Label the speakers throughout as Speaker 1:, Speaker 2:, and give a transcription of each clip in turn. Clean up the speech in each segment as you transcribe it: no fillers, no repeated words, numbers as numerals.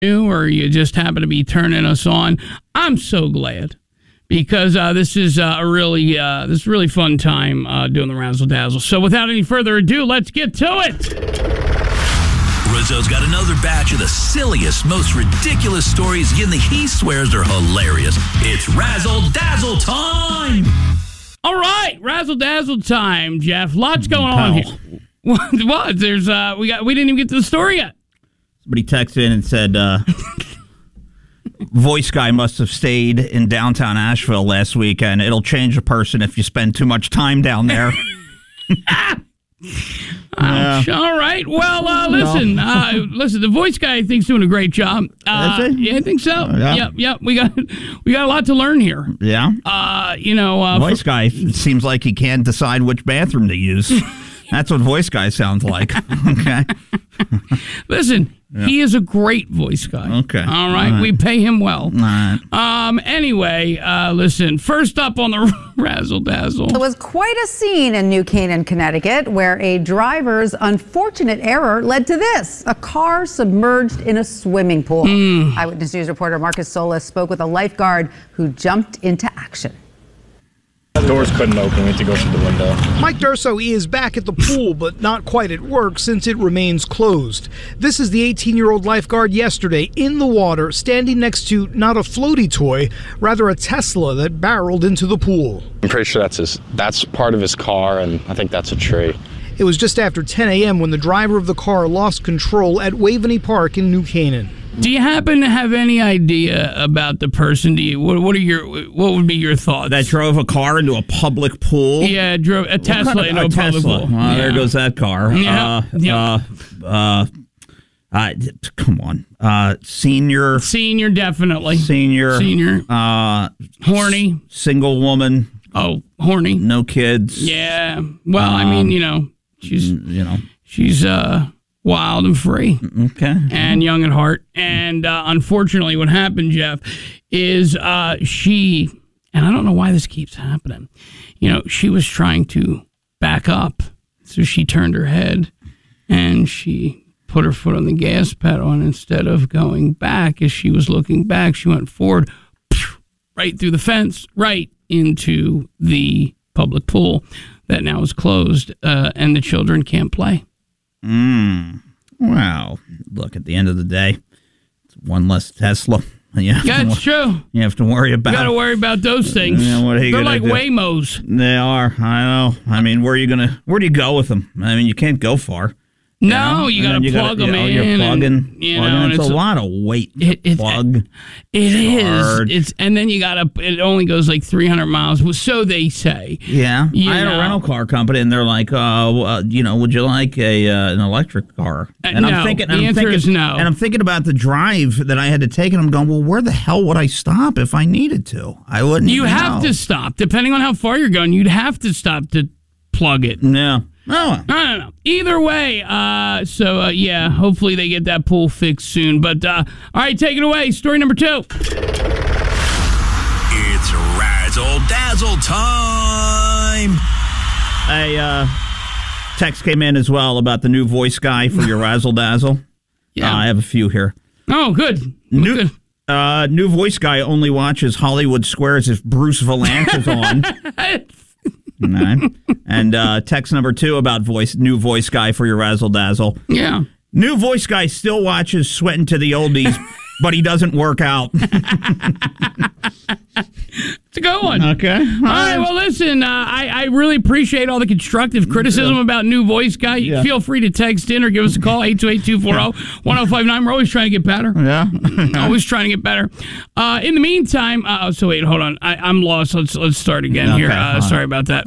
Speaker 1: or you just happen to be turning us on, I'm so glad because this is a really fun time doing the Razzle Dazzle. So without any further ado, let's get to it.
Speaker 2: Rizzo's got another batch of the silliest, most ridiculous stories he swears are hilarious. It's Razzle Dazzle time.
Speaker 1: All right, Razzle Dazzle time, Jeff. Lots going on here. What? There's we didn't even get to the story yet.
Speaker 3: Somebody texted in and said, voice guy must have stayed in downtown Asheville last week, and it'll change a person if you spend too much time down there.
Speaker 1: Ouch. All right. Well, listen. The voice guy I think is doing a great job. Yeah, I think so. Yep. We got a lot to learn here.
Speaker 3: Yeah. Voice guy seems like he can't decide which bathroom to use. That's what voice guy sounds like. Okay.
Speaker 1: Listen, he is a great voice guy.
Speaker 3: Okay.
Speaker 1: All right. We pay him well.
Speaker 3: All right.
Speaker 1: Anyway, listen, first up on the Razzle Dazzle.
Speaker 4: It was quite a scene in New Canaan, Connecticut, where a driver's unfortunate error led to this: a car submerged in a swimming pool. Eyewitness News reporter Marcus Solis spoke with a lifeguard who jumped into action.
Speaker 5: The doors couldn't open. We had to go through the window.
Speaker 6: Mike Durso is back at the pool, but not quite at work since it remains closed. This is the 18-year-old lifeguard yesterday in the water, standing next to not a floaty toy, rather a Tesla that barreled into the pool.
Speaker 5: I'm pretty sure that's part of his car, and I think that's a tree.
Speaker 6: It was just after 10 a.m. when the driver of the car lost control at Waveney Park in New Canaan.
Speaker 1: Do you happen to have any idea about the person? What would be your thoughts?
Speaker 3: That drove a car into a public pool?
Speaker 1: Yeah, drove a Tesla into a public pool.
Speaker 3: Well, there goes that car.
Speaker 1: Yeah.
Speaker 3: Come on. Senior,
Speaker 1: definitely.
Speaker 3: Senior.
Speaker 1: Horny.
Speaker 3: Single woman.
Speaker 1: Oh, horny.
Speaker 3: No kids.
Speaker 1: Yeah. Well, she's wild and free.
Speaker 3: Okay.
Speaker 1: And young at heart. And unfortunately, what happened, Jeff, is she, and I don't know why this keeps happening, she was trying to back up. So she turned her head and she put her foot on the gas pedal. And instead of going back, as she was looking back, she went forward, right through the fence, right into the public pool that now is closed. And the children can't play.
Speaker 3: Well, look, at the end of the day, it's one less Tesla.
Speaker 1: That's true.
Speaker 3: You have to worry about.
Speaker 1: You got to worry about those things.
Speaker 3: Yeah, what are you
Speaker 1: They're
Speaker 3: gonna
Speaker 1: like
Speaker 3: do?
Speaker 1: Waymos.
Speaker 3: They are. I know. I mean, where do you go with them? I mean, you can't go far.
Speaker 1: No, you got to plug them in.
Speaker 3: You're plugging.
Speaker 1: And
Speaker 3: it's a lot of weight to plug.
Speaker 1: It is.
Speaker 3: Hard.
Speaker 1: And then you got to. It only goes like 300 miles. So they say.
Speaker 3: Yeah, I had a rental car company, and they're like, would you like an electric car? And
Speaker 1: no,
Speaker 3: I'm thinking,
Speaker 1: the answer is no.
Speaker 3: And I'm thinking about the drive that I had to take, and I'm going, well, where the hell would I stop if I needed to? I wouldn't.
Speaker 1: You have to stop, depending on how far you're going. You'd have to stop to plug it.
Speaker 3: Yeah. Oh.
Speaker 1: I don't know. Either way, hopefully they get that pool fixed soon. But, all right, take it away. Story number 2.
Speaker 2: It's Razzle Dazzle time.
Speaker 3: A text came in as well about the new voice guy for your Razzle Dazzle.
Speaker 1: Yeah.
Speaker 3: I have a few here.
Speaker 1: Oh, good.
Speaker 3: New
Speaker 1: Good.
Speaker 3: New voice guy only watches Hollywood Squares if Bruce Vilanch is on. Right. And text number 2 about new voice guy for your Razzle Dazzle.
Speaker 1: Yeah.
Speaker 3: New voice guy still watches Sweating to the Oldies, but he doesn't work out.
Speaker 1: It's a good one.
Speaker 3: Okay.
Speaker 1: All right. Well, listen, I really appreciate all the constructive criticism about new voice guy.
Speaker 3: Yeah.
Speaker 1: Feel free to text in or give us a call, 828-240-1059. We're always trying to get better.
Speaker 3: Yeah.
Speaker 1: Always trying to get better. In the meantime, wait, hold on. I'm lost. Let's start again here. Sorry about that.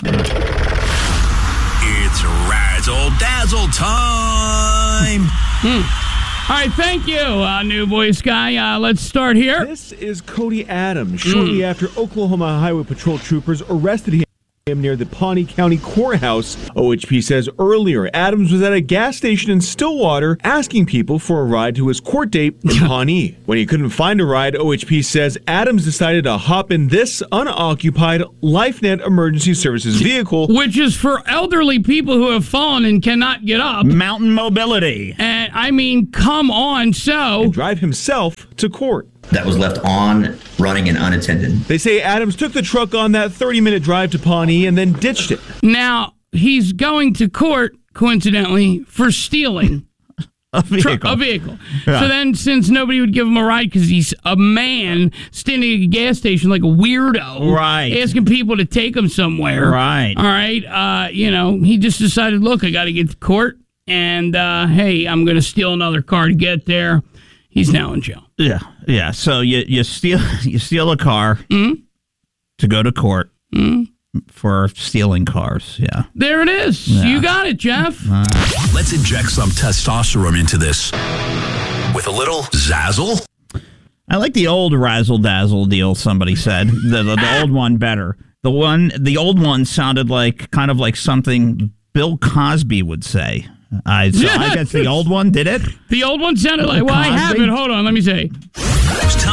Speaker 2: It's Razzle Dazzle time.
Speaker 1: All right, thank you, new voice guy. Let's start here.
Speaker 7: This is Cody Adams. Shortly after Oklahoma Highway Patrol troopers arrested him. near the Pawnee County Courthouse. OHP says earlier, Adams was at a gas station in Stillwater asking people for a ride to his court date in Pawnee. When he couldn't find a ride, OHP says Adams decided to hop in this unoccupied LifeNet Emergency Services vehicle,
Speaker 1: which is for elderly people who have fallen and cannot get up.
Speaker 3: Mountain mobility.
Speaker 1: And I mean, come on,
Speaker 7: and drive himself to court.
Speaker 8: That was left on, running, and unattended.
Speaker 7: They say Adams took the truck on that 30-minute drive to Pawnee and then ditched it.
Speaker 1: Now, he's going to court, coincidentally, for stealing
Speaker 3: a vehicle.
Speaker 1: Yeah. So then, since nobody would give him a ride because he's a man standing at a gas station like a weirdo,
Speaker 3: right,
Speaker 1: asking people to take him somewhere,
Speaker 3: right,
Speaker 1: all right, he just decided, look, I got to get to court, and hey, I'm going to steal another car to get there. He's now in jail.
Speaker 3: Yeah. So you steal a car to go to court for stealing cars. Yeah.
Speaker 1: There it is.
Speaker 3: Yeah.
Speaker 1: You got it, Jeff.
Speaker 2: Let's inject some testosterone into this with a little Zazzle.
Speaker 3: I like the old razzle dazzle deal. Somebody said the old one better. The old one sounded kind of like something Bill Cosby would say. I guess the old one did it.
Speaker 1: The old one sounded like, well, I have it. Hold on, let me see.
Speaker 2: It's time